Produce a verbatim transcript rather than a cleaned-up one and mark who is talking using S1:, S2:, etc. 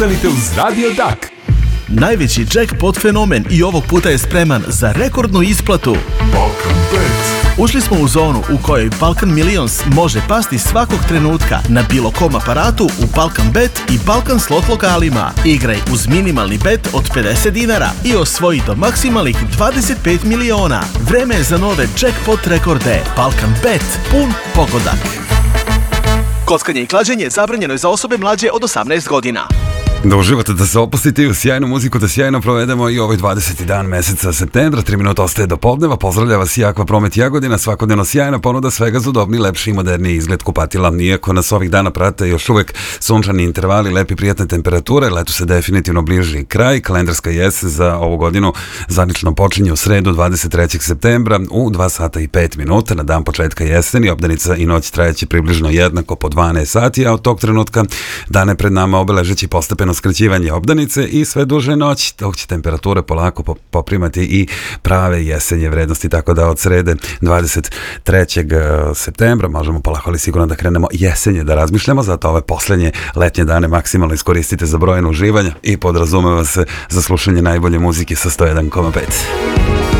S1: Ostanite uz Radio Dak.
S2: Najveći jackpot fenomen i ovog puta je spreman za rekordnu isplatu.
S1: Balkan Bet.
S2: Ušli smo u zonu u kojoj Balkan Millions može pasti svakog trenutka na bilo kom aparatu u Balkan Bet i Balkan slot lokalima. Igraj uz minimalni bet od pedeset dinara i osvoji do maksimalnih dvadeset pet miliona. Vreme je za nove jackpot rekorde. Balkan Bet, pun pogodak. Kockanje i klađenje zabranjeno je za osobe mlađe od osamnaest godina.
S3: Da uživate, da se opustite i u sjajnu muziku, da sjajno provedemo i ovaj dvadeseti dan meseca septembra. Tri minuta ostaje do podneva. Pozdravlja vas i Akvapromet Jagodina. Svakodnevno sjajna ponuda svega za udobni, lepši i moderniji izgled kupatila. Iako nas ovih dana prate još uvek sunčani intervali, lepi prijatne temperature, letu se definitivno bliži kraj. Kalendarska jesen za ovu godinu zvanično počinje u sredu dvadeset trećeg septembra u dva sata i pet minuta na dan početka jeseni. Obdanica i noć trajeće približno jednako po dvanaest sati, a od tog trenutka dane pred nama obeležeći postepeno skraćivanje obdanice i sve duže noć, dok će temperature polako poprimati i prave jesenje vrednosti, tako da od srede dvadeset trećeg septembra možemo polako ali sigurno da krenemo jesenje da razmišljamo, zato ove poslednje letnje dane maksimalno iskoristite za brojno uživanja i podrazumeva se za slušanje najbolje muzike sa sto jedan zarez pet.